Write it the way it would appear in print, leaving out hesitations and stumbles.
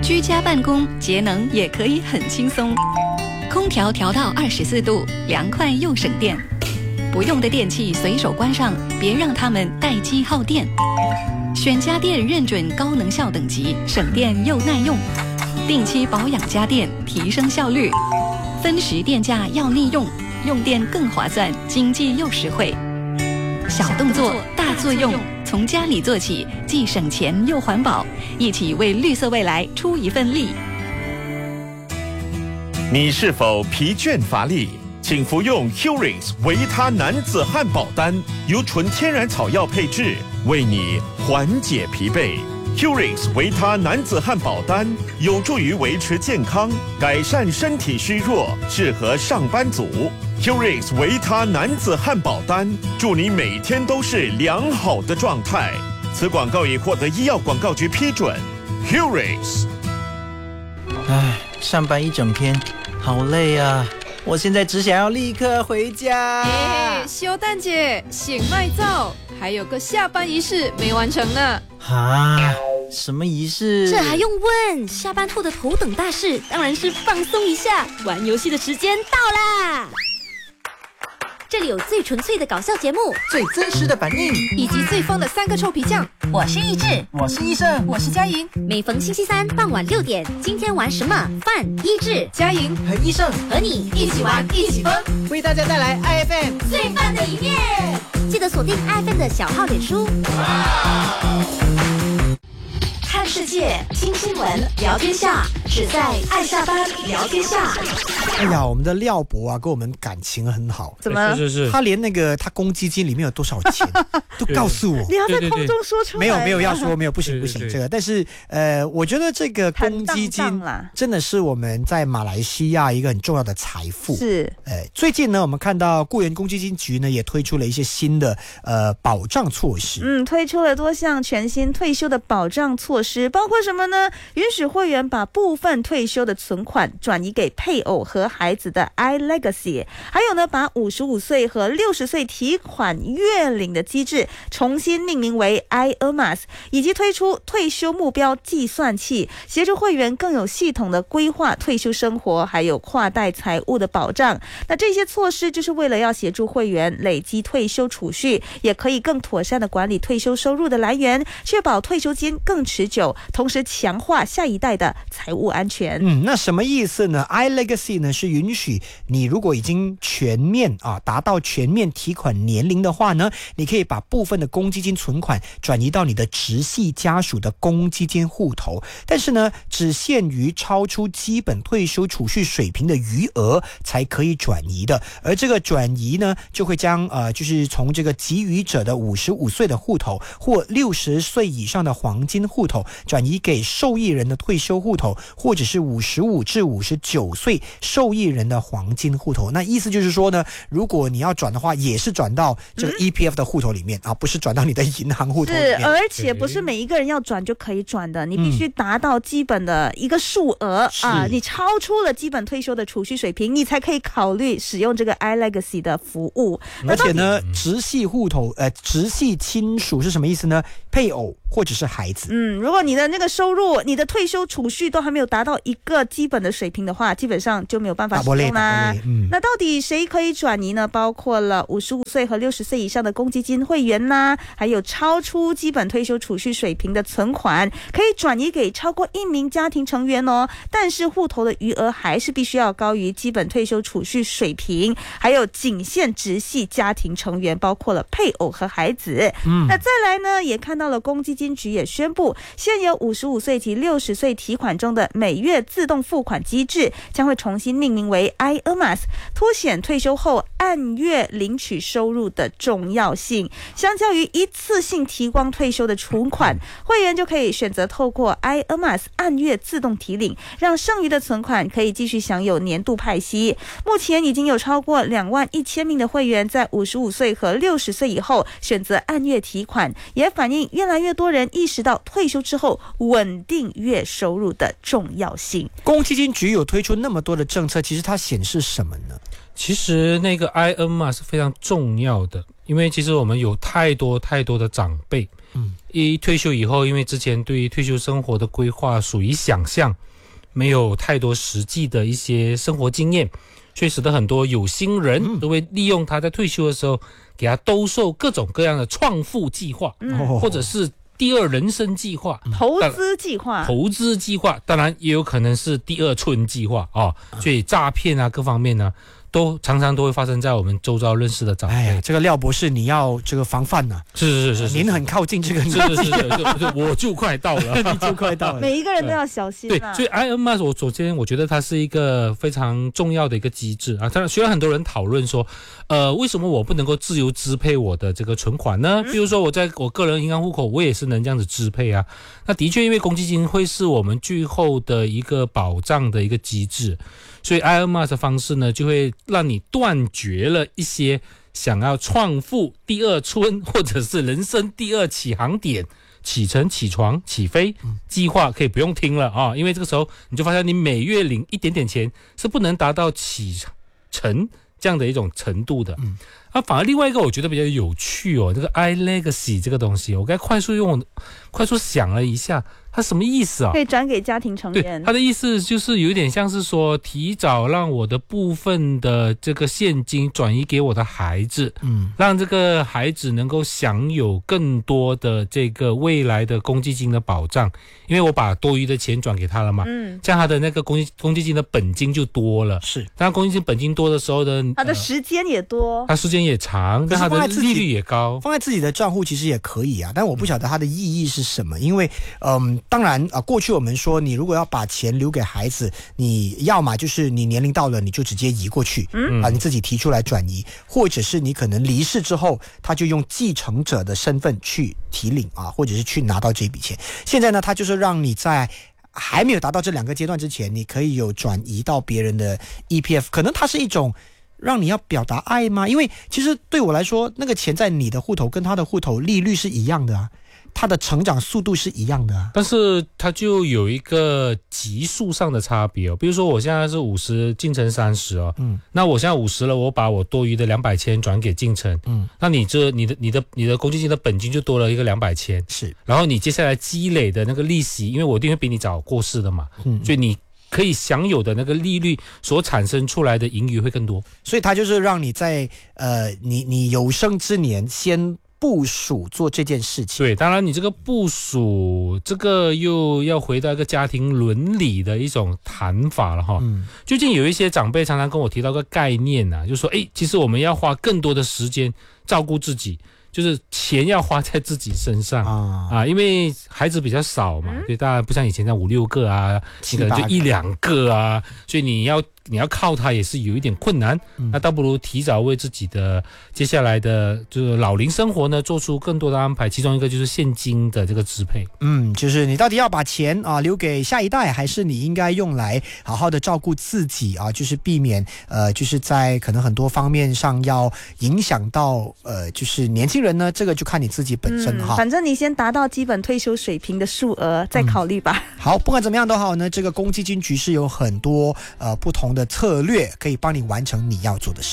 居家办公节能也可以很轻松，空调调到24度，凉快又省电。不用的电器随手关上，别让它们待机耗电。选家电认准高能效等级，省电又耐用。定期保养家电，提升效率。分时电价要利用，用电更划算，经济又实惠。小动作大作用，从家里做起，既省钱又环保，一起为绿色未来出一份力。 你是否疲倦乏力？请服用 Curings 维他男子汉宝丹，由纯天然草药配制，为你缓解疲惫。Curings 维他男子汉宝丹有助于维持健康，改善身体虚弱，适合上班族。Curings 维他男子汉宝丹，祝你每天都是良好的状态。此广告已获得医药广告局批准。Curings。 上班一整天，好累啊！我现在只想要立刻回家。 修蛋姐，醒麦皂，还有个下班仪式没完成呢。 什么仪式？ 这还用问？下班后的头等大事当然是放松一下，玩游戏的时间到啦！这里有最纯粹的搞笑节目， 最真实的反应， 以及最疯的3个臭皮匠。 我是易志， 我是医生， 我是佳莹。 每逢星期三傍晚6点，今天玩什么？范、易志、 佳莹和医生和你一起玩，一起疯， 为大家带来 IFM 最棒的一面。记得锁定 IFM 的小号脸书。看世界，听新闻，聊天下，只在爱下班聊天下。 哎呀，我们的廖博啊，跟我们感情很好。 怎么？ 是他连那个他公积金里面有多少钱都告诉我。 你要在空中说出来。 没有要说，没有，不行这个。但是我觉得这个公积金真的是我们在马来西亚一个很重要的财富。 是。 最近呢，我们看到雇员公积金局呢也推出了一些新的保障措施。 推出了多项全新退休的保障措施，包括什么呢？允许会员把部分退休的存款转移给配偶和孩子的 iLegacy， 还有呢，把55岁和60岁提款月领的机制重新命名为 iAmas， 以及推出退休目标计算器，协助会员更有系统的规划退休生活，还有跨代财务的保障。那这些措施就是为了要协助会员累积退休储蓄，也可以更妥善的管理退休收入的来源，确保退休金更持久，同时强化下一代的财务安全。 那什么意思呢？ iLegacy 呢是允许你如果已经达到全面提款年龄的话呢，你可以把部分的公积金存款转移到你的直系家属的公积金户头，但是呢只限于超出基本退休储蓄水平的余额才可以转移的。而这个转移呢就会将就是从这个给予者的55岁的户头或60岁以上的黄金户头转移给受益人的退休户头，或者是55至59岁受益人的黄金户头。那意思就是说呢，如果你要转的话，也是转到这个 EPF 的户头里面不是转到你的银行户头里面。 是，而且不是每一个人要转就可以转的，你必须达到基本的一个数额你超出了基本退休的储蓄水平，你才可以考虑使用这个 iLegacy 的服务。 而且呢，直系户头直系亲属是什么意思呢？配偶或者是孩子。 如果你的那个收入，你的退休储蓄都还没有达到一个基本的水平的话，基本上就没有办法使用啦。那到底谁可以转移呢？包括了55岁和60岁以上的公积金会员啦，还有超出基本退休储蓄水平的存款可以转移给超过1名家庭成员哦，但是户头的余额还是必须要高于基本退休储蓄水平，还有仅限直系家庭成员，包括了配偶和孩子。那再来呢，也看到了公积金局也宣布，现有55岁及60岁提款中的每月自动付款机制将会重新命名为 iAmas， 凸显退休后按月领取收入的重要性。相较于一次性提光退休的存款，会员就可以选择透过 iAmas 按月自动提领，让剩余的存款可以继续享有年度派息。目前已经有超过21000名的会员在55岁和60岁以后选择按月提款，也反映越来越多人意识到退休之后稳定月收入的重要性。 公积金局有推出那么多的政策，其实它显示什么呢？ 其实那个 iAmas 是非常重要的，因为其实我们有太多的长辈一退休以后，因为之前对于退休生活的规划属于想象，没有太多实际的一些生活经验，所以使得很多有心人都会利用他在退休的时候，给他兜售各种各样的创富计划，或者是第二人生计划、 投资计划， 当然也有可能是第二春计划啊。所以诈骗啊，各方面呢，都常常都会发生在我们周遭认识的长辈。 哎呀，这个廖博士，你要这个防范呐！ 是， 您很靠近这个， 是，我就快到了， 你就快到了。 每一个人都要小心。 对，所以 IMAS 我觉得它是一个非常重要的一个机制啊。当然，虽然很多人讨论说，为什么我不能够自由支配我的这个存款呢？比如说我在我个人银行户口，我也是能这样子支配啊。那的确，因为公积金会是我们最后的一个保障的一个机制。所以 IMAS 的方式呢，就会让你断绝了一些想要创富第二春或者是人生第二起航点、起程、起床、起飞计划可以不用听了啊，因为这个时候你就发现你每月领一点点钱是不能达到起程这样的一种程度的。反而另外一个我觉得比较有趣这个 iLegacy 这个东西，我刚才快速想了一下，它什么意思啊？ 可以转给家庭成员。 对，它的意思就是有一点像是说，提早让我的部分的这个现金转移给我的孩子，让这个孩子能够享有更多的这个未来的公积金的保障，因为我把多余的钱转给他了嘛，这样他的那个公积金的本金就多了。是，当然公积金本金多的时候呢， 他的时间也多， 他时间也长，但他的利率也高， 放在自己的账户其实也可以啊，但我不晓得它的意义是什么，因为当然过去我们说你如果要把钱留给孩子，你要么就是你年龄到了你就直接移过去，你自己提出来转移，或者是你可能离世之后他就用继承者的身份去提领或者是去拿到这笔钱。现在呢，他就是让你在还没有达到这两个阶段之前，你可以有转移到别人的 EPF， 可能它是一种让你要表达爱吗？因为其实对我来说，那个钱在你的户头跟他的户头利率是一样的啊，它的成长速度是一样的啊， 但是它就有一个级数上的差别比如说我现在是50进程30那我现在50了，我把我多余的200千转给进程，那你的公积金的本金就多了一个200千， 是， 然后你接下来积累的那个利息，因为我一定会比你早过世的嘛，所以你可以享有的那个利率所产生出来的盈余会更多， 所以它就是让你在你有生之年先部署做这件事情。 对，当然你这个部署，这个又要回到一个家庭伦理的一种谈法了哈。最近有一些长辈常常跟我提到个概念就是说，其实我们要花更多的时间照顾自己。就是钱要花在自己身上因为孩子比较少嘛，所以大家不像以前那5、6个可能就1、2个所以你要靠他也是有一点困难，那倒不如提早为自己的接下来的就是老龄生活呢做出更多的安排，其中一个就是现金的这个支配。 就是你到底要把钱留给下一代，还是你应该用来好好的照顾自己就是避免就是在可能很多方面上要影响到就是年轻人呢，这个就看你自己本身反正你先达到基本退休水平的数额再考虑吧。 好，不管怎么样都好呢，这个公积金局是有很多不同的策略可以帮你完成你要做的事。